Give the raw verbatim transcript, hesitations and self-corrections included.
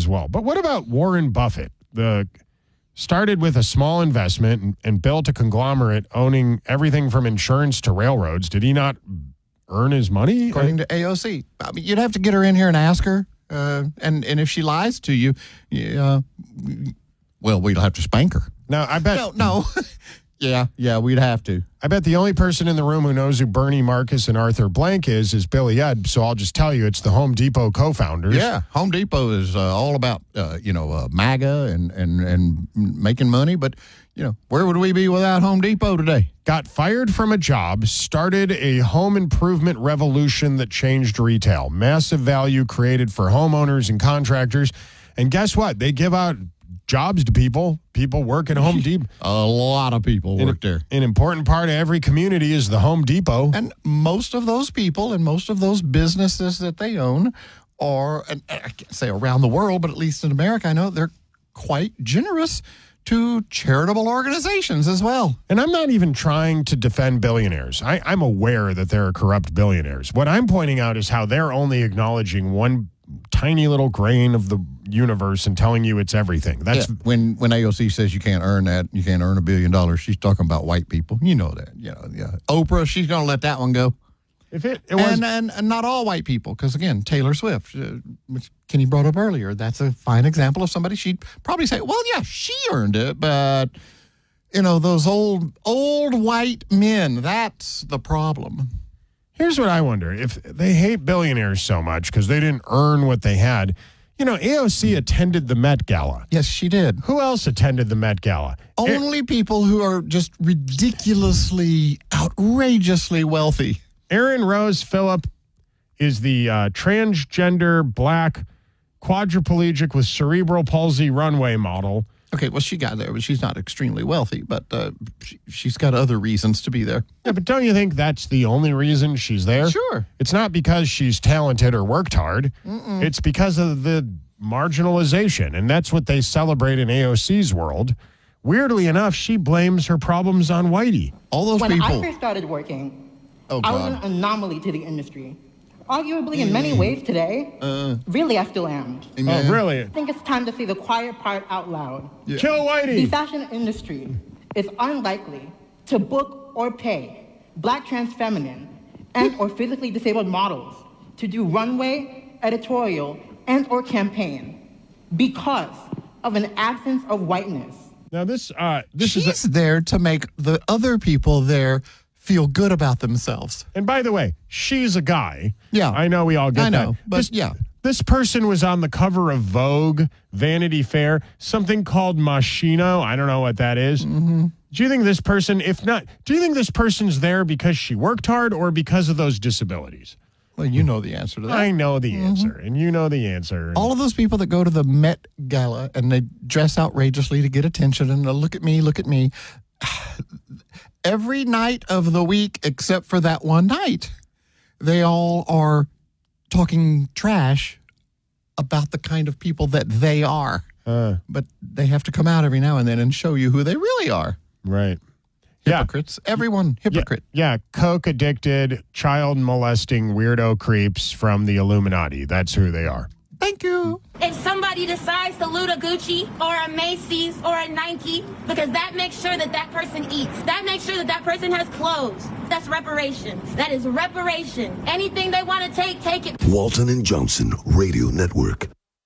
as well. But what about Warren Buffett? The started with a small investment and, and built a conglomerate owning everything from insurance to railroads. Did he not earn his money? According to A O C. I mean, you'd have to get her in here and ask her. Uh, and, and if she lies to you, uh, well, we'd have to spank her. Now, I bet. No, no. yeah, yeah, we'd have to. I bet the only person in the room who knows who Bernie Marcus and Arthur Blank is is Billy Ed. So I'll just tell you, it's the Home Depot co-founders. Yeah, Home Depot is uh, all about, uh, you know, uh, MAGA and, and, and making money. But, you know, where would we be without Home Depot today? Got fired from a job, started a home improvement revolution that changed retail. Massive value created for homeowners and contractors. And guess what? They give out jobs to people. People work at Home Depot. A lot of people work there. An important part of every community is the Home Depot. And most of those people and most of those businesses that they own are, and I can't say around the world, but at least in America, I know they're quite generous to charitable organizations as well. And I'm not even trying to defend billionaires. I, I'm aware that there are corrupt billionaires. What I'm pointing out is how they're only acknowledging one tiny little grain of the universe and telling you it's everything. That's yeah. when when A O C says you can't earn that, you can't earn a billion dollars. She's talking about white people. You know that. You know, yeah. Oprah, she's going to let that one go. If it, it was, and, and and not all white people, because again, Taylor Swift, uh, which Kenny brought up earlier, that's a fine example of somebody she'd probably say, well, yeah, she earned it, but you know, those old old white men, that's the problem. Here's what I wonder. If they hate billionaires so much because they didn't earn what they had, you know, A O C attended the Met Gala. Yes, she did. Who else attended the Met Gala? Only it, people who are just ridiculously, outrageously wealthy. Erin Rose Phillip is the uh, transgender black quadriplegic with cerebral palsy runway model. Okay, well, she got there, but she's not extremely wealthy, but uh, she, she's got other reasons to be there. Yeah, but don't you think that's the only reason she's there? Sure. It's not because she's talented or worked hard. Mm-mm. It's because of the marginalization, and that's what they celebrate in A O C's world. Weirdly enough, she blames her problems on Whitey. All those when people. When I first started working, oh, I was an anomaly to the industry. Arguably, in many ways today, uh, really, I still am. Oh, really? I think it's time to say the quiet part out loud. Yeah. Kill Whitey! The fashion industry is unlikely to book or pay black trans feminine and or physically disabled models to do runway, editorial, and or campaign because of an absence of whiteness. Now, this, uh, this She's is... She's there to make the other people there feel good about themselves. And by the way, she's a guy. Yeah. I know we all get I know, that. but this, yeah. This person was on the cover of Vogue, Vanity Fair, something called Machino. I don't know what that is. Mm-hmm. Do you think this person, if not, do you think this person's there because she worked hard or because of those disabilities? Well, you know the answer to that. I know the mm-hmm. answer, and you know the answer. All of those people that go to the Met Gala and they dress outrageously to get attention and look at me, look at me. Every night of the week, except for that one night, they all are talking trash about the kind of people that they are. Uh, but they have to come out every now and then and show you who they really are. Right. Hypocrites. Yeah. Everyone hypocrite. Yeah. yeah. Coke addicted, child molesting weirdo creeps from the Illuminati. That's who they are. Thank you. If somebody decides to loot a Gucci or a Macy's or a Nike, because that makes sure that that person eats. That makes sure that that person has clothes. That's reparations. That is reparation. Anything they want to take, take it. Walton and Johnson Radio Network.